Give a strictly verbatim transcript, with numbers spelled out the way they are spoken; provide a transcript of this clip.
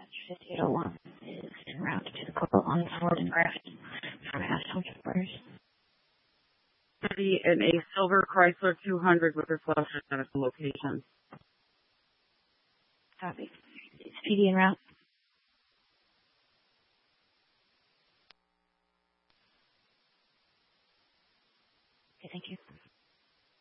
fifty-eight oh one is en route to the Coral on Ford and Grafton for mass headquarters. In a silver Chrysler two hundred with reflection at its location. Copy. Is P D en route? Okay, thank you.